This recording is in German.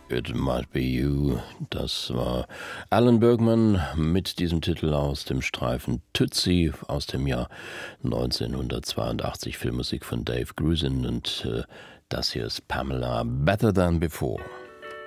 It Might Be You. Das war Alan Bergman mit diesem Titel aus dem Streifen Tootsie aus dem Jahr 1982. Filmmusik von Dave Grusin und das hier ist Pamela Better Than Before.